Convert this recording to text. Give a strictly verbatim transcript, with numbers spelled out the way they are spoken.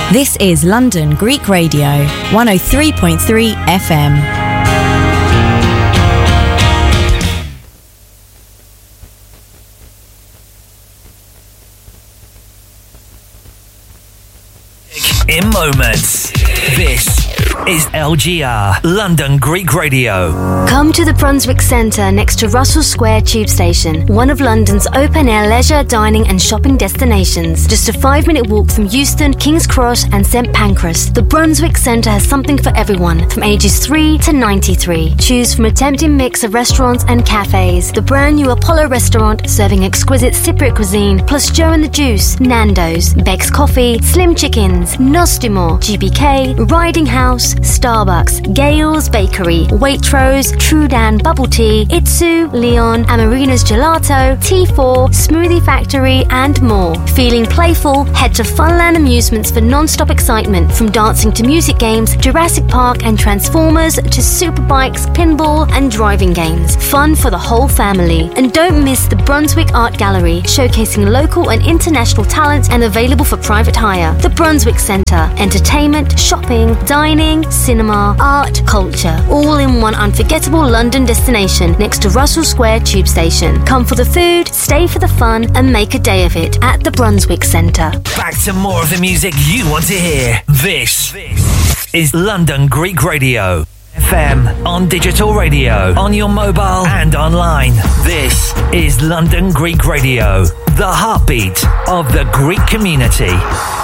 This is London Greek Radio, one oh three point three F M. In moments, this is L G R, London Greek Radio. Come to the Brunswick Centre next to Russell Square Tube Station, one of London's open-air leisure, dining and shopping destinations. Just a five-minute walk from Euston, King's Cross and St Pancras, the Brunswick Centre has something for everyone, from ages three to ninety-three. Choose from a tempting mix of restaurants and cafes. The brand new Apollo restaurant, serving exquisite Cypriot cuisine, plus Joe and the Juice, Nando's, Beck's Coffee, Slim Chickens, Nostimo, G B K, Riding House, Starbucks, Gale's Bakery, Waitrose, Trudan Bubble Tea, Itsu, Leon, Amarina's Gelato, T four, Smoothie Factory and more. Feeling playful? Head to Funland Amusements for non-stop excitement, from dancing to music games, Jurassic Park and Transformers to superbikes, pinball and driving games. Fun for the whole family. And don't miss the Brunswick Art Gallery, showcasing local and international talent and available for private hire. The Brunswick Centre. Entertainment, shopping, dining, cinema, art, culture, all in one unforgettable London destination next to Russell Square Tube Station. Come for the food, stay for the fun and make a day of it at the Brunswick Centre. Back to more of the music you want to hear. This is London Greek Radio. F M, on digital radio, on your mobile and online. This is London Greek Radio, the heartbeat of the Greek community.